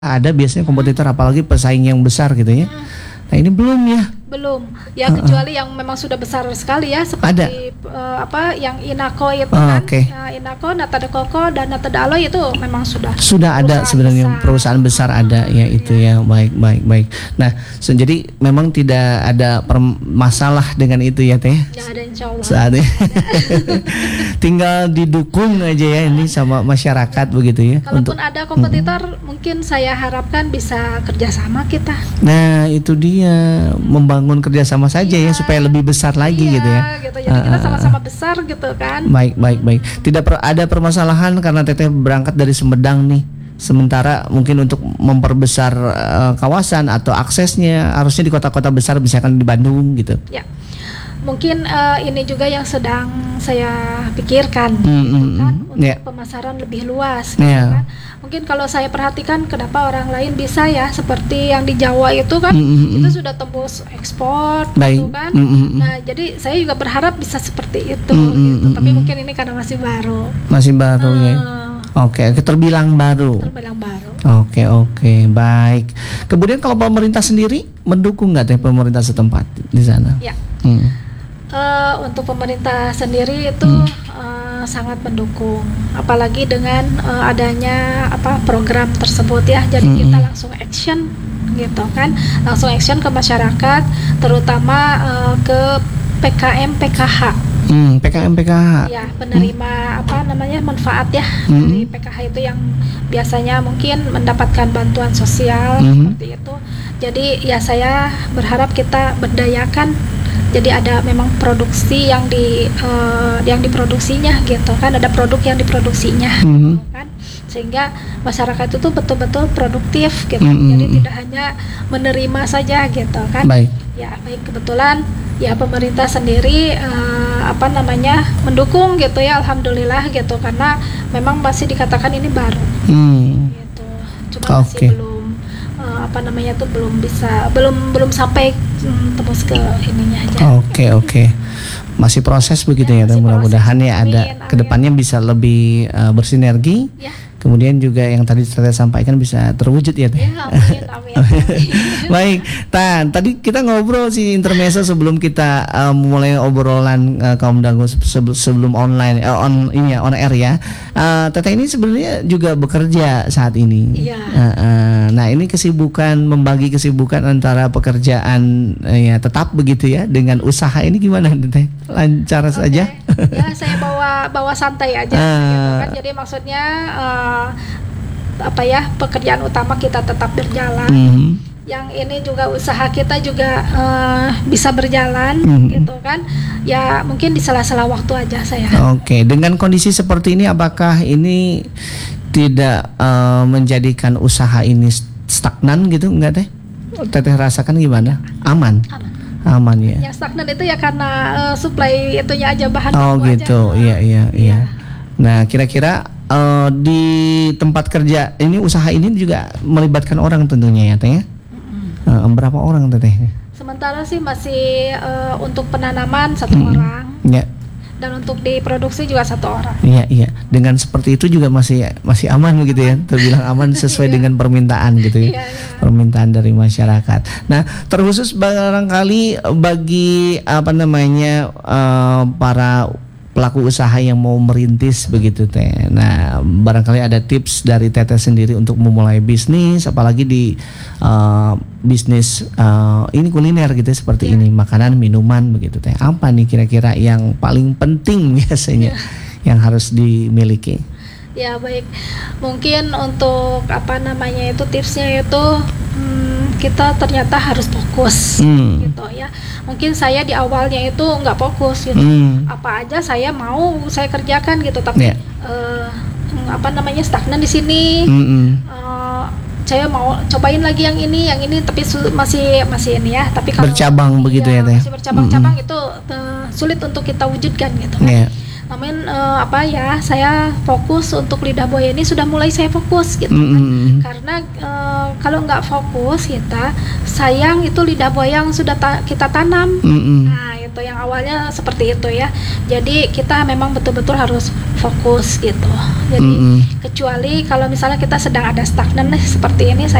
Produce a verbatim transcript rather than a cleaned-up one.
Ada biasanya kompetitor apalagi pesaing yang besar gitu ya. Nah ini belum ya. Belum. Ya kecuali yang memang sudah besar sekali ya seperti uh, apa yang Inako itu Oh, kan. oke. Uh, Inako, Nata de Coco dan Nata de Aloy itu memang sudah Sudah ada perusahaan sebenarnya besar. perusahaan besar ada ya itu ya. Baik baik baik. Nah, so, jadi memang tidak ada perm- masalah dengan itu ya Teh. Ya ada insya Allah. Saat ini tinggal didukung aja ya ini sama masyarakat begitu ya. Kalaupun ada kompetitor, mungkin saya harapkan bisa kerjasama kita. Nah itu dia membangun kerjasama saja ya supaya lebih besar lagi Iya, gitu ya. gitu. Jadi kita sama-sama besar gitu kan. Baik baik baik. Tidak per- ada permasalahan karena Teteh berangkat dari Sumedang nih. Sementara mungkin untuk memperbesar eh, kawasan atau aksesnya harusnya di kota-kota besar misalkan di Bandung gitu. Ya. Mungkin eh, ini juga yang sedang saya pikirkan Hmm, gitu hmm, kan hmm. untuk Ya. pemasaran lebih luas gitu Ya. kan. Mungkin kalau saya perhatikan kenapa orang lain bisa ya seperti yang di Jawa itu kan Hmm, hmm, itu hmm. sudah tembus ekspor Baik. gitu kan. Hmm, hmm, hmm. Nah, jadi saya juga berharap bisa seperti itu Hmm, hmm, gitu. hmm, Tapi hmm. mungkin ini karena masih baru. Masih baru ya. Eh, Oke, oke, terbilang baru. terbilang baru. Oke oke baik. Kemudian kalau pemerintah sendiri mendukung nggak Teh pemerintah setempat di sana? Ya. Hmm. Eh, untuk pemerintah sendiri itu eh, sangat mendukung, apalagi dengan eh, adanya apa program tersebut ya. Jadi Mm-mm. kita langsung action gitu kan, langsung action ke masyarakat, terutama eh, ke P K M P K H Hmm, P K M P K H. ya, penerima apa namanya manfaat ya Mm-mm. dari P K H itu yang biasanya mungkin mendapatkan bantuan sosial Mm-mm. seperti itu. Jadi ya saya berharap kita berdayakan. Jadi ada memang produksi yang di eh, yang diproduksinya gitu kan, ada produk yang diproduksinya Mhm. gitu kan, sehingga masyarakat itu betul-betul produktif gitu. Mhm. Jadi tidak hanya menerima saja gitu kan. Baik. Ya baik, kebetulan ya pemerintah sendiri eh, apa namanya mendukung gitu ya, alhamdulillah gitu, karena memang masih dikatakan ini baru Hmm. gitu. Cuma masih Oke. belum eh, apa namanya tuh belum bisa belum belum sampai hmm, tembus ke ininya aja. Oke oke. Masih proses begitu ya. Masih mudah-mudahan proses. ya ada Amin, amin. kedepannya bisa lebih eh, bersinergi. Ya. Kemudian juga yang tadi saya sampaikan bisa terwujud ya Teh. Ya, amin, amin. Baik, Tan. Tadi kita ngobrol sih intermezzo sebelum kita uh, mulai obrolan uh, kaum dangu sebelum, sebelum online, uh, on ini ya, on air ya. Uh, Teteh ini sebenarnya juga bekerja saat ini. Iya. Uh, uh, nah ini kesibukan membagi kesibukan antara pekerjaan uh, ya tetap begitu ya dengan usaha ini gimana Teteh? Lancar Oke. saja? Ya, saya bawa bawa santai aja Ah. gitu kan. Jadi maksudnya eh, apa ya, pekerjaan utama kita tetap berjalan. Mhm. Yang ini juga usaha kita juga eh, bisa berjalan Mhm. gitu kan. Ya mungkin di sela-sela waktu aja saya. Oke, dengan kondisi seperti ini apakah ini tidak eh, menjadikan usaha ini stagnan gitu enggak Teh? Teteh rasakan gimana? Aman. Aman. Aman ya. Yang stagnan itu ya karena eh, supply itunya aja, bahan Oh baku gitu. aja. Iya iya iya. Iya. Nah, kira-kira eh, di tempat kerja ini usaha ini juga melibatkan orang tentunya ya, Teh ya? Eh, berapa orang Teteh? Sementara sih masih eh, untuk penanaman satu Mm-mm. orang Ya. dan untuk diproduksi juga satu orang. Iya iya. Dengan seperti itu juga masih masih aman begitu ya. Terbilang aman sesuai Iya. dengan permintaan gitu ya. Iya, iya. Permintaan dari masyarakat. Nah, terkhusus barangkali bagi apa namanya eh, para pelaku usaha yang mau merintis begitu Teh. Nah, barangkali ada tips dari Teteh sendiri untuk memulai bisnis, apalagi di eh, bisnis eh, ini kuliner gitu seperti Iya. ini, makanan, minuman begitu Teh. Apa nih kira-kira yang paling penting biasanya yang harus dimiliki? Ya baik, mungkin untuk apa namanya itu tipsnya itu hmm, kita ternyata harus fokus Hmm. gitu ya. Mungkin saya di awalnya itu nggak fokus gitu. Hmm. Apa aja saya mau saya kerjakan gitu, tapi Ya. eh, apa namanya stagnan di sini. Mm-mm. Eh, saya mau cobain lagi yang ini, yang ini, tapi su- masih masih ini ya. Tapi kalau Bercabang begitu ya, Teh? masih bercabang-cabang itu eh, sulit untuk kita wujudkan gitu kan. Ya. Namun eh, apa ya, saya fokus untuk lidah buaya ini sudah mulai saya fokus gitu kan. Mm-mm. Karena eh, kalau nggak fokus kita sayang itu lidah buaya yang sudah ta- kita tanam. Mm-mm. Nah gitu. Yang awalnya seperti itu ya. Jadi kita memang betul-betul harus fokus gitu. Jadi Mm-mm. kecuali kalau misalnya kita sedang ada stagnan nih seperti ini,